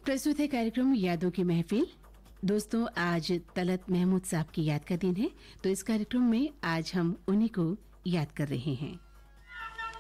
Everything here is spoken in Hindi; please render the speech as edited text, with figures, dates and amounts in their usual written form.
प्रस्तुत है कार्यक्रम यादों की महफिल। दोस्तों, आज तलत महमूद साहब की याद का दिन है, तो इस कार्यक्रम में आज हम उन्हीं को याद कर रहे हैं।